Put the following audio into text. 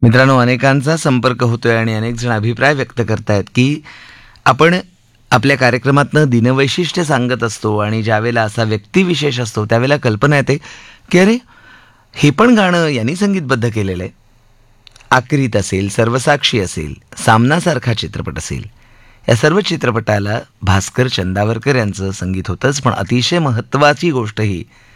मित्रांनो, अनेकांचा संपर्क होतोय आणि अनेक जण अभिप्राय व्यक्त करतायत की आपण आपल्या कार्यक्रमातनं दिनवैशिष्ट्य सांगत असतो आणि ज्यावेळेला असा व्यक्तिविशेष असतो त्यावेळेला कल्पना येते की अरे, हे पण गाणं यांनी संगीतबद्ध केलेलं आहे. आक्रीत असेल, सर्वसाक्षी असेल, सामनासारखा चित्रपट असेल, या सर्व चित्रपटाला भास्कर चंदावरकर यांचं संगीत होतंच. पण अतिशय महत्त्वाची गोष्ट ही